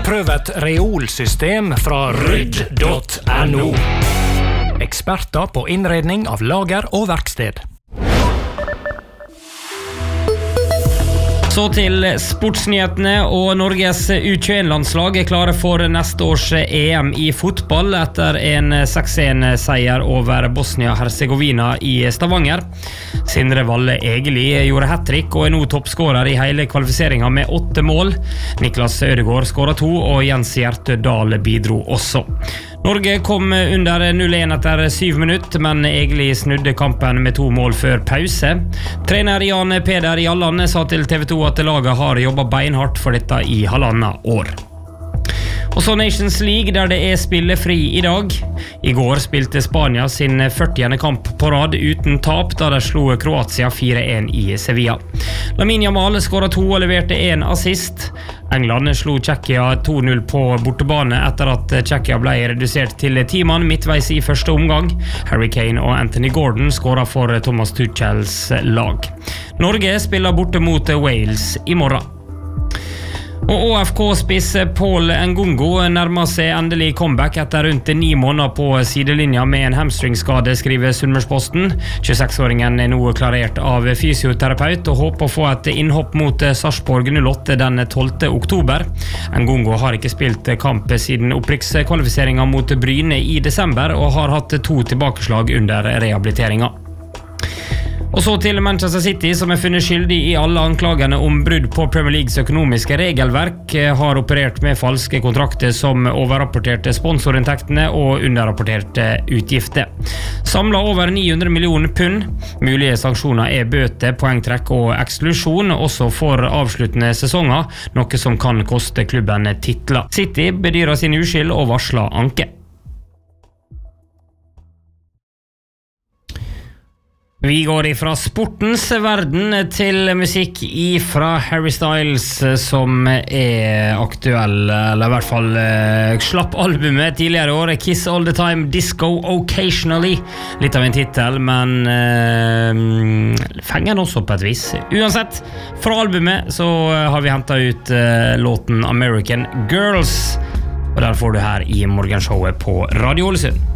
Prøv et reolsystem fra rydd.no. Eksperter på innredning av lager og verksted. Så til sportsnyhetene, og Norges U21-landslag klare for neste års EM i fotball etter en 6-1-seier over Bosnia-Herzegovina i Stavanger. Sindre Valle Egeli gjorde hat-trick og nå toppskårer i hele kvalifiseringen med 8 mål. Niklas Ødegaard skåret 2, og Jens Hjerte Dahl bidro også. Norge kom under 0-1 etter 7 minutter, men Egeli snudde kampen med 2 mål før pause. Trener Jan Peder Jalland sa til TV 2 at laget har jobbet beinhardt for dette i 1,5 år. Og så Nations League, der det spillefri i dag. I går spilte Spania sin 40. kamp på rad uten tap, da de slo Kroatia 4-1 i Sevilla. Lamine Yamal skåret 2 og leverte 1 assist. England slo Tsjekkia 2-0 på bortebane etter at Tsjekkia ble redusert til 10 mann midtveis i første omgang. Harry Kane og Anthony Gordon skåret for Thomas Tuchels lag. Norge spiller borte mot Wales i morgen. Og ÅFK-spiss Paul Ngongo nærmer seg endelig comeback etter rundt 9 måneder på sidelinja med en hamstringskade, skriver Sunnmørsposten. 26-åringen nå klarert av fysioterapeut og håper å få et innhopp mot Sarpsborg 08 den 12. oktober. Ngongo har ikke spilt kamp siden opprykkskvalifiseringen mot Bryne i desember og har hatt 2 tilbakeslag under rehabiliteringen. Og så til Manchester City, som funnet skyldig i alle anklagene om brudd på Premier Leagues økonomiske regelverk, har operert med falske kontrakter som overrapporterte sponsorinntektene og underrapporterte utgifter. Samlet over 900 millioner pund. Mulige sanksjoner bøter, poengtrekk og eksklusjon, også for avsluttende sesonger, noe som kan koste klubben titler. City bedyrer sin uskyld og varsler anke. Vi går ifra sportens verden til musikk ifra Harry Styles, som aktuell, eller i hvert fall slapp albumet tidligere år, Kiss All The Time, Disco Occasionally. Litt av en titel, men fenger den også på et vis. Uansett, fra albumet så har vi hentet ut låten American Girls, og der får du her i morgenshowet på Radio Ålesund.